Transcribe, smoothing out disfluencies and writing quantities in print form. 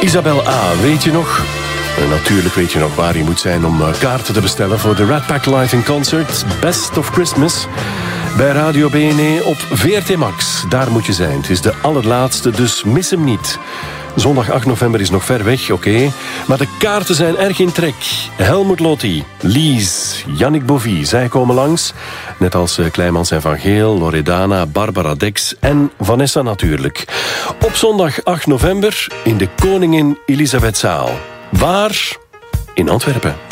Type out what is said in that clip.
Isabel A., weet je nog? Natuurlijk weet je nog waar je moet zijn om kaarten te bestellen voor de Rat Pack Live in Concert Best of Christmas bij Radio BNE op VRT Max. Daar moet je zijn. Het is de allerlaatste, dus mis hem niet. Zondag 8 november is nog ver weg, oké. Maar de kaarten zijn erg in trek. Helmut Lotti, Lies, Yannick Bovie, zij komen langs. Net als Kleimans en Van Geel, Loredana, Barbara Dex en Vanessa natuurlijk. Op zondag 8 november in de Koningin Elisabethzaal. Waar? In Antwerpen.